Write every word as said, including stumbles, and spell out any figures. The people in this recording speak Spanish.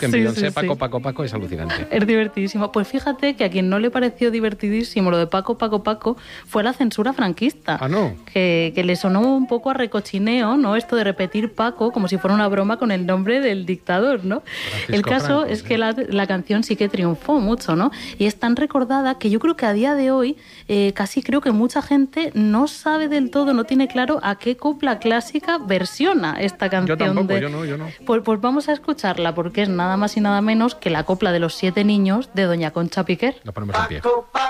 que en Sí, Beyoncé, sí, Paco, sí. Paco, Paco es alucinante. Es divertidísimo. Pues fíjate que a quien no le pareció divertidísimo lo de Paco, Paco, Paco fue la censura franquista. Ah, ¿no? Que, que le sonó un poco a recochineo, ¿no? Esto de repetir Paco como si fuera una broma con el nombre del dictador, ¿no? Francisco El caso Franco, es sí. que la, la canción sí que triunfó mucho, ¿no? Y es tan recordada que yo creo que a día de hoy eh, casi creo que mucha gente no sabe del todo, no tiene claro a qué copla clásica versiona esta canción. Yo tampoco, de... yo no, yo no. Pues, pues vamos a escucharla porque es nada más y nada menos que la copla de los siete niños de Doña Concha Piquer. La ponemos en pie.